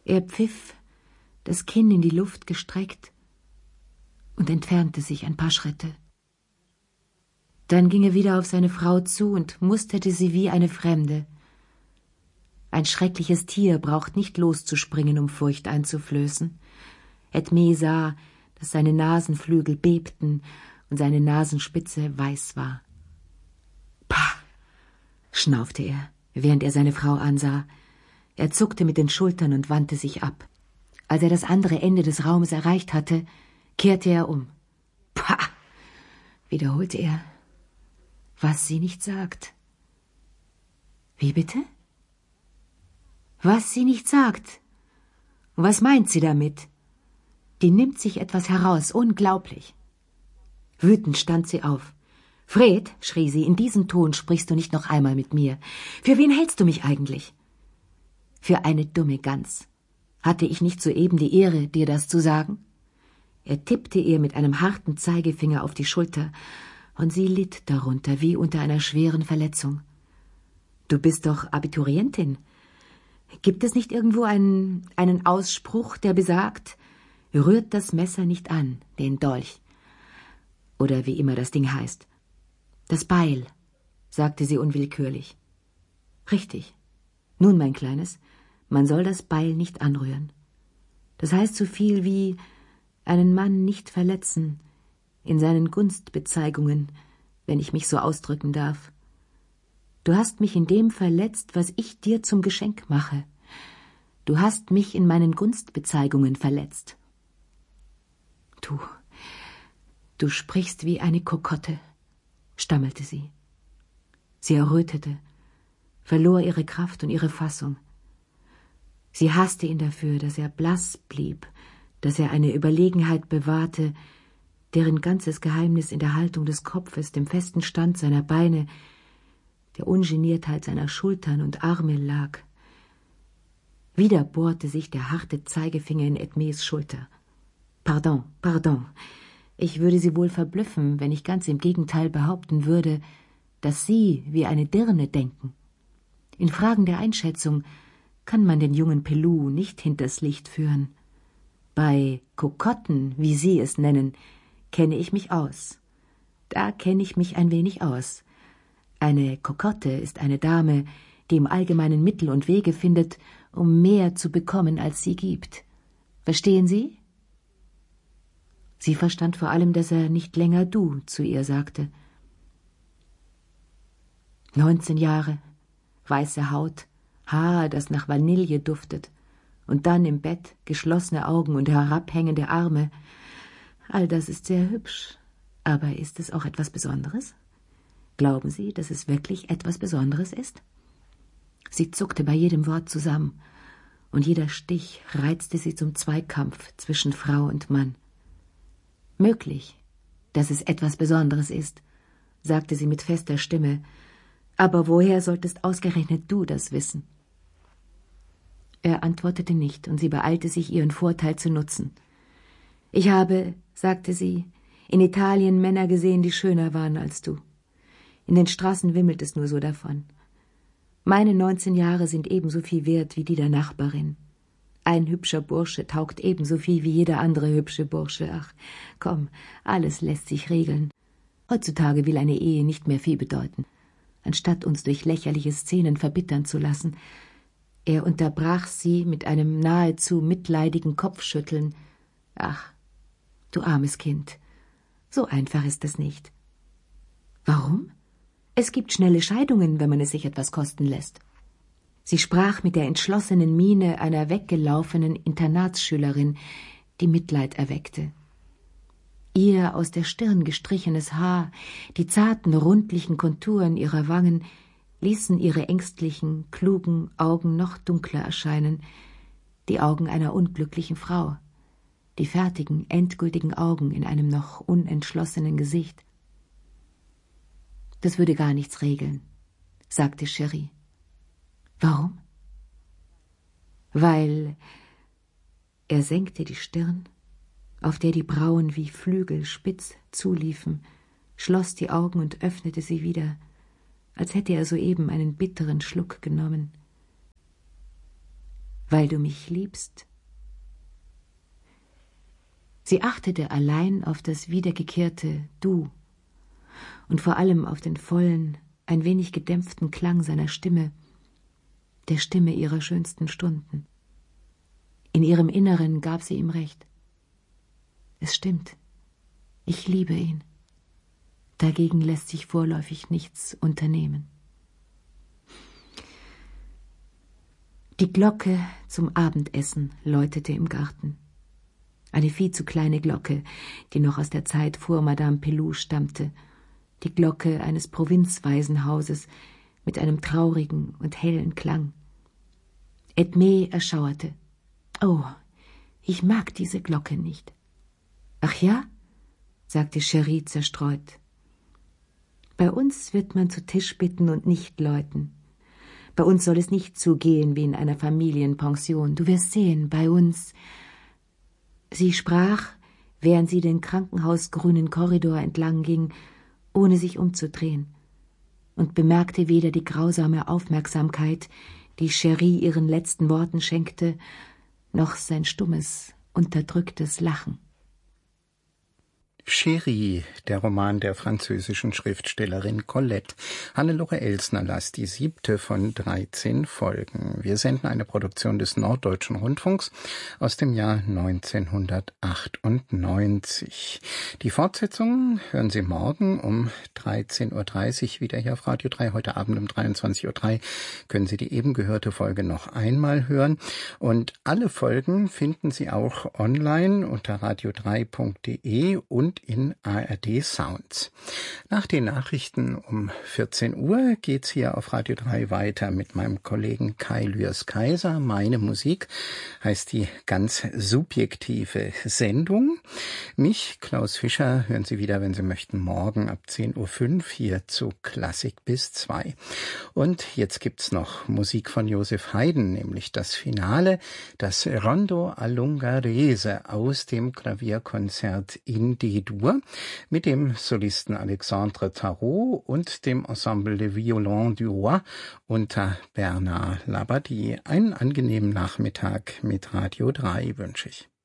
Er pfiff, das Kinn in die Luft gestreckt, und entfernte sich ein paar Schritte. Dann ging er wieder auf seine Frau zu und musterte sie wie eine Fremde. Ein schreckliches Tier braucht nicht loszuspringen, um Furcht einzuflößen. Edmé sah, dass seine Nasenflügel bebten und seine Nasenspitze weiß war. »Pah«, schnaufte er, während er seine Frau ansah. Er zuckte mit den Schultern und wandte sich ab. Als er das andere Ende des Raumes erreicht hatte, kehrte er um. »Pah«, wiederholte er, »was sie nicht sagt.« »Wie bitte?« »Was sie nicht sagt. Was meint sie damit? Die nimmt sich etwas heraus, unglaublich.« Wütend stand sie auf. »Fred«, schrie sie, »in diesem Ton sprichst du nicht noch einmal mit mir. Für wen hältst du mich eigentlich?« »Für eine dumme Gans. Hatte ich nicht soeben die Ehre, dir das zu sagen?« Er tippte ihr mit einem harten Zeigefinger auf die Schulter, und sie litt darunter wie unter einer schweren Verletzung. »Du bist doch Abiturientin. Gibt es nicht irgendwo einen Ausspruch, der besagt, rührt das Messer nicht an, den Dolch? Oder wie immer das Ding heißt. Das Beil«, sagte sie unwillkürlich. »Richtig. Nun, mein Kleines, man soll das Beil nicht anrühren. Das heißt so viel wie einen Mann nicht verletzen in seinen Gunstbezeigungen, wenn ich mich so ausdrücken darf. Du hast mich in dem verletzt, was ich dir zum Geschenk mache. Du hast mich in meinen Gunstbezeigungen verletzt.« Du sprichst wie eine Kokotte«, stammelte sie. Sie errötete, verlor ihre Kraft und ihre Fassung. Sie hasste ihn dafür, dass er blass blieb, dass er eine Überlegenheit bewahrte, deren ganzes Geheimnis in der Haltung des Kopfes, dem festen Stand seiner Beine, der Ungeniertheit seiner Schultern und Arme lag. Wieder bohrte sich der harte Zeigefinger in Edmés Schulter. »Pardon, ich würde Sie wohl verblüffen, wenn ich ganz im Gegenteil behaupten würde, dass Sie wie eine Dirne denken. In Fragen der Einschätzung kann man den jungen Pelou nicht hinters Licht führen. Bei Kokotten, wie Sie es nennen, kenne ich mich aus. Da kenne ich mich ein wenig aus. Eine Kokotte ist eine Dame, die im Allgemeinen Mittel und Wege findet, um mehr zu bekommen, als sie gibt. Verstehen Sie?« Sie verstand vor allem, dass er nicht länger du zu ihr sagte. 19 Jahre, weiße Haut, Haar, das nach Vanille duftet, und dann im Bett geschlossene Augen und herabhängende Arme. All das ist sehr hübsch, aber ist es auch etwas Besonderes? Glauben Sie, dass es wirklich etwas Besonderes ist? Sie zuckte bei jedem Wort zusammen, und jeder Stich reizte sie zum Zweikampf zwischen Frau und Mann. »Möglich, dass es etwas Besonderes ist«, sagte sie mit fester Stimme, »aber woher solltest ausgerechnet du das wissen?« Er antwortete nicht, und sie beeilte sich, ihren Vorteil zu nutzen. »Ich habe«, sagte sie, »in Italien Männer gesehen, die schöner waren als du. In den Straßen wimmelt es nur so davon. Meine 19 Jahre sind ebenso viel wert wie die der Nachbarin. Ein hübscher Bursche taugt ebenso viel wie jeder andere hübsche Bursche. Ach, komm, alles lässt sich regeln. Heutzutage will eine Ehe nicht mehr viel bedeuten, anstatt uns durch lächerliche Szenen verbittern zu lassen.« Er unterbrach sie mit einem nahezu mitleidigen Kopfschütteln. »Ach, du armes Kind, so einfach ist es nicht.« »Warum? Es gibt schnelle Scheidungen, wenn man es sich etwas kosten lässt.« Sie sprach mit der entschlossenen Miene einer weggelaufenen Internatsschülerin, die Mitleid erweckte. Ihr aus der Stirn gestrichenes Haar, die zarten, rundlichen Konturen ihrer Wangen ließen ihre ängstlichen, klugen Augen noch dunkler erscheinen, die Augen einer unglücklichen Frau, die fertigen, endgültigen Augen in einem noch unentschlossenen Gesicht. »Das würde gar nichts regeln«, sagte Cherie. »Warum?« »Weil…« Er senkte die Stirn, auf der die Brauen wie Flügel spitz zuliefen, schloss die Augen und öffnete sie wieder, als hätte er soeben einen bitteren Schluck genommen. weil du mich liebst. Sie achtete allein auf das wiedergekehrte Du und vor allem auf den vollen, ein wenig gedämpften Klang seiner Stimme, der Stimme ihrer schönsten Stunden. In ihrem Inneren gab sie ihm recht. Es stimmt, ich liebe ihn. Dagegen lässt sich vorläufig nichts unternehmen. Die Glocke zum Abendessen läutete im Garten. Eine viel zu kleine Glocke, die noch aus der Zeit vor Madame Peloux stammte. Die Glocke eines Provinzwaisenhauses mit einem traurigen und hellen Klang. Edmé erschauerte. »Oh, ich mag diese Glocke nicht.« »Ach ja?« sagte Cherie zerstreut. »Bei uns wird man zu Tisch bitten und nicht läuten. Bei uns soll es nicht zugehen wie in einer Familienpension. Du wirst sehen, bei uns...« Sie sprach, während sie den krankenhausgrünen Korridor entlang ging, ohne sich umzudrehen, und bemerkte weder die grausame Aufmerksamkeit, die Cherie ihren letzten Worten schenkte, noch sein stummes, unterdrücktes Lachen. Cherie, der Roman der französischen Schriftstellerin Colette. Hannelore Elsner las die 7. von 13 Folgen. Wir senden eine Produktion des Norddeutschen Rundfunks aus dem Jahr 1998. Die Fortsetzung hören Sie morgen um 13.30 Uhr wieder hier auf Radio 3. Heute Abend um 23.03 Uhr können Sie die eben gehörte Folge noch einmal hören. Und alle Folgen finden Sie auch online unter radio3.de und in ARD Sounds. Nach den Nachrichten um 14 Uhr geht's hier auf Radio 3 weiter mit meinem Kollegen Kai Lührs-Kaiser. Meine Musik heißt die ganz subjektive Sendung. Mich, Klaus Fischer, hören Sie wieder, wenn Sie möchten, morgen ab 10.05 Uhr hier zu Klassik bis 2. Und jetzt gibt's noch Musik von Joseph Haydn, nämlich das Finale, das Rondo all'Ungherese aus dem Klavierkonzert in D-Dur mit dem Solisten Alexandre Tarot und dem Ensemble de Violon du Roi unter Bernard Labadie. Einen angenehmen Nachmittag mit Radio 3 wünsche ich.